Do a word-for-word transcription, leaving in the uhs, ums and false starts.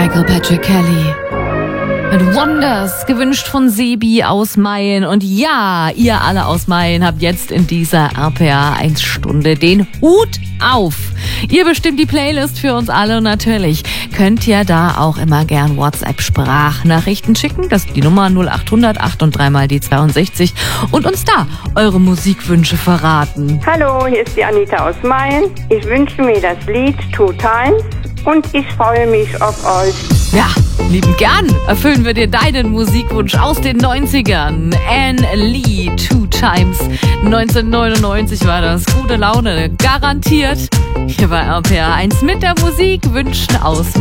Michael Patrick Kelly mit Wonders, gewünscht von Sebi aus Mayen. Und ja, ihr alle aus Mayen habt jetzt in dieser R P R eins Stunde den Hut auf. Ihr bestimmt die Playlist für uns alle und natürlich könnt ihr da auch immer gern WhatsApp-Sprachnachrichten schicken. Das ist die Nummer null acht hundert acht und drei mal die zweiundsechzig und uns da eure Musikwünsche verraten. Hallo, hier ist die Anita aus Mayen. Ich wünsche mir das Lied Two Times und ich freue mich auf euch. Ja, lieben gern erfüllen wir dir deinen Musikwunsch aus den neunzigern. Anne Lee, Two Times. neunzehnhundertneunundneunzig war das. Gute Laune, garantiert. Hier bei R P R eins mit der Musikwünschen aus